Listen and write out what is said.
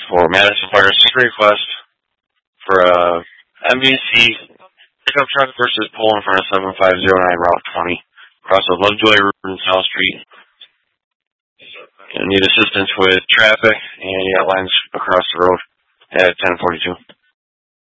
for Madison Fire. Secret request for MVC pickup truck versus pole in front of 7509 Route 20. Across of Lovejoy Road and South Street. You need assistance with traffic, and you got lines across the road at 1042.